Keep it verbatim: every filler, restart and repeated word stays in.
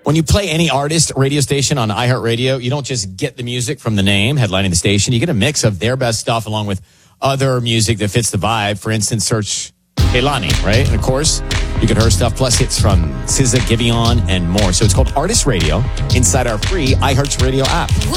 When you play any artist radio station on iHeartRadio, you don't just get the music from the name headlining the station. You get a mix of their best stuff along with other music that fits the vibe. For instance, search Kehlani, right? And of course, you get her stuff plus hits from S Z A, Giveon, and more. So it's called Artist Radio inside our free iHeartRadio app.